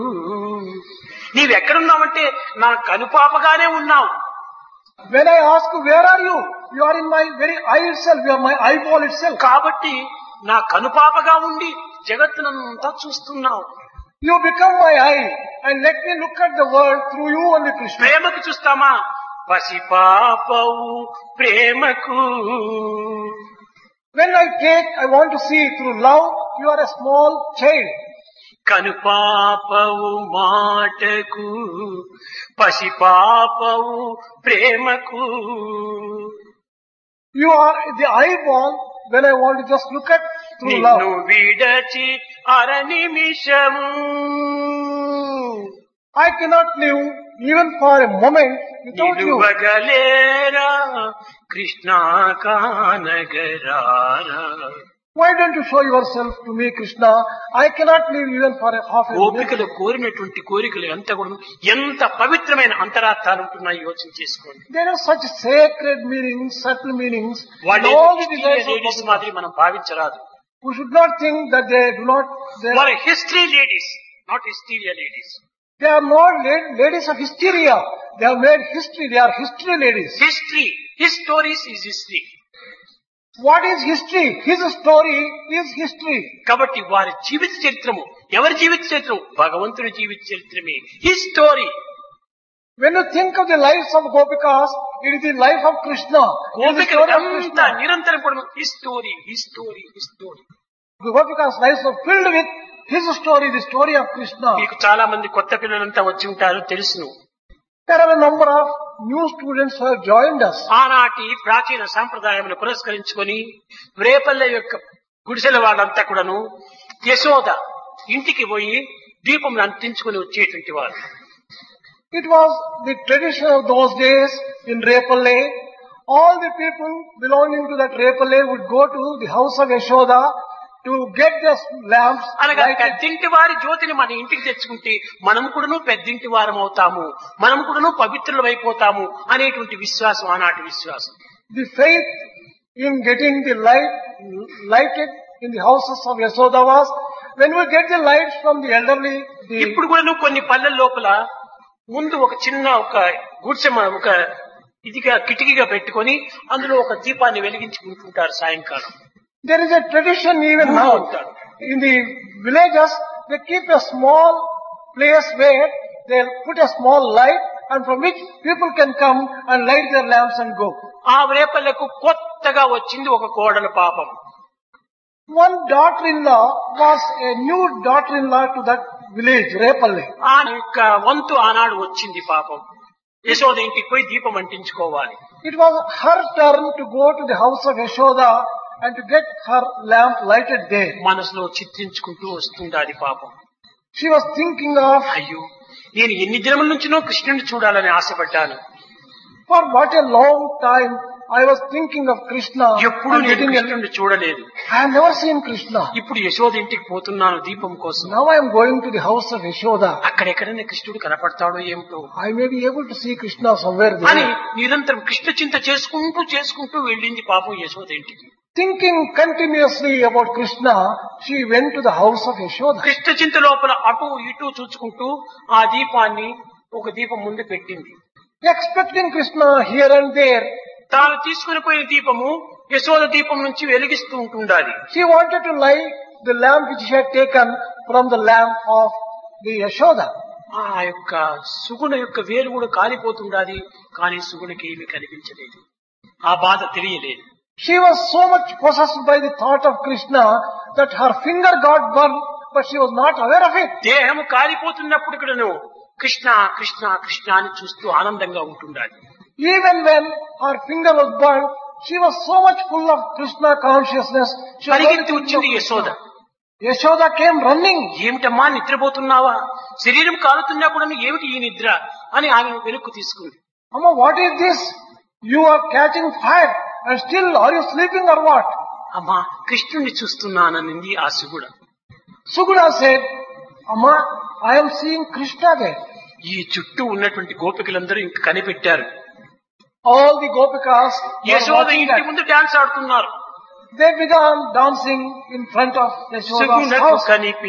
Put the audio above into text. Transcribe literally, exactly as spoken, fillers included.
నీవెక్కడున్నావంటే నా కనుపాపగానే ఉన్నావు. When I ask you, where are you? You are in my very eye itself. You are my eyeball itself. కాబట్టి నా కనుపాపగా ఉండి జగత్తునంతా చూస్తున్నావు. You become my eye and let me look at the world through you only, Krishna. ప్రేమకు చూస్తామా? పసిపాపవు ప్రేమకు. When I take, I want to see through love. You are a small child. కనుపాపవు మాటకు పసిపాపవు ప్రేమకు. You are the eyeball when I want to just look at through నిన్ను love. విడచి అర నిమిషము I cannot live even for a moment without you. నిలువగలేరా Krishna కానగరారా. Why don't you show yourself to me, Krishna? I cannot live even for a half a minute. గోపికలు కోరినటువంటి కోరికలు ఎంత కూడా ఎంత పవిత్రమైన అంతరార్థాలు ఉంటున్నాయి యోచన చేసుకోండి. There are such sacred meanings, subtle meanings. వాళ్ళు in all the desires of ladies Gopika. మాదిరి మనం భావించరాదు. We should not think that they do not. They, వారు history ladies, not hysteria ladies. they are not la- ladies of hysteria. They have made history. They are history ladies. History, his stories is history. What is history? His story is history. కాబట్టి వారి జీవిత చరిత్రము ఎవరి జీవిత చరిత్రం? భగవంతుని జీవిత చరిత్రమే his story. When you think of the lives of Gopikas, it is the life of Krishna. It is the గోపికలు story of అంతా Krishna. నిరంతరం కూడా his story, his story, his story. The Gopikas' lives are filled with his story, the story of Krishna. మీకు చాలా మంది కొత్త పిల్లలంతా వచ్చి ఉంటారు తెలుసును. There are a number of new students who have joined us. ఆనాటి ప్రాచీన సాంప్రదాయమును పురస్కరించుకొని రేపల్లె యొక్క గుడిసెల వాళ్ళంతా కూడాను యశోద ఇంటికి పోయి దీపం అంటించుకొని వచ్చేటువంటి వారు. It was the tradition of those days in Repalle. All the people belonging to that Repalle would go to the house of Yashoda to get their lamps అనగా lighted. పెద్దింటి వారి జ్యోతిని మన ఇంటికి తెచ్చుకుంటే మనం కూడాను పెద్దింటి వారం అవుతాము, మనం కూడాను పవిత్రులు అయిపోతాము అనేటువంటి విశ్వాసం ఆనాటి విశ్వాసం. The faith in getting the light lighted in the houses of Yashoda was when we get the lights from the elderly. The, ఇప్పుడు కూడా కొన్ని పల్లెల లోపల ముందు ఒక చిన్న ఒక గుడిసె మ- ఒక ఇదిగా కిటికీగా పెట్టుకొని అందులో ఒక దీపాన్ని వెలిగించుకుంటుంటారు సాయంకాలం. there is a tradition even Moon now. అంటారు. In the villages, they keep a small place where they put a small light and from which people can come and light their lamps and go. ఆ రేపల్లకు కొత్తగా వచ్చింది ఒక కోడల పాపం. One daughter-in-law was a new daughter-in-law to that village, Repalle. ఆ యొక్క వంతు ఆనాడు వచ్చింది పాపం. యశోద ఇంటికి పోయి దీపం అంటించుకోవాలి. It was her turn to go to the house of Yashoda and to get her lamp lighted there. మనసులో చిత్రించుకుంటూ వస్తుండాలి పాపం. She was thinking of, అయ్యో నేను ఎన్ని దినముల నుంచినో కృష్ణుని చూడాలని ఆశపడ్డాను. for what a long time I was thinking of Krishna ఎప్పుడు and నేను getting a, కృష్ణుని చూడలేదు. I have never seen Krishna. ఇప్పుడు యశోద ఇంటికి పోతున్నాను దీపం కోసం. Now I am going to the house of Yashoda. అక్కడెక్కడైనా కృష్ణుడు కనపడతాడో ఏమిటో I may be able to see Krishna somewhere అని there. నిరంతరం కృష్ణ చింత చేసుకుంటూ చేసుకుంటూ వెళ్ళింది పాపం యశోద ఇంటికి. Thinking continuously about Krishna, she went to the house of Yashoda. Krishna చింత లోపల అటు ఇటు చూచుకుంటూ ఆ దీపాన్ని ఒక దీపం ముందు పెట్టింది. Expecting Krishna here and there, తాను తీసుకుని పోయిన దీపము యశోద దీపం నుంచి వెలిగిస్తూ ఉంటుండాలి. she wanted to light the lamp which she had taken from the lamp of the Yashoda. ఆ యొక్క సుగుణ యొక్క వేలు కూడా కాలిపోతుండాలి. కానీ సుగుణకి ఏమీ కనిపించలేదు, ఆ బాధ తెలియలేదు. She was so much possessed by the thought of Krishna that her finger got burned, but she was not aware of it. దేహము కాలిపోతున్నప్పుడు కూడాను కృష్ణ కృష్ణ కృష్ణ అని చూస్తూ ఆనందంగా ఉంటుండాలి. Even when her finger was burned, she was so much full of Krishna consciousness. She was only పరిగెత్తి thinking of వచ్చింది Yashoda. Krishna. Yashoda came running. ఏమిటమ్మా నిద్రపోతున్నావా? శరీరం కాలుతున్నా కూడా ఏమిటి ఈ నిద్ర అని ఆమె వెనుక్కు తీసుకుంది. Amma, what is this? You are catching fire and still are you sleeping or what? అమ్మా కృష్ణుణ్ణి చూస్తున్నాననింది ఆ సుగుణ. Suguna said, Amma, I am seeing Krishna there. ఈ చుట్టూ ఉన్నటువంటి గోపికలందరూ ఇంక కనిపెట్టారు. All the Gopikas were Yashoda watching ఇంటి that. ముందు డాన్స్ ఆడుతున్నారు. They began dancing in front of Yashoda's సుగుణకు house. కనిపి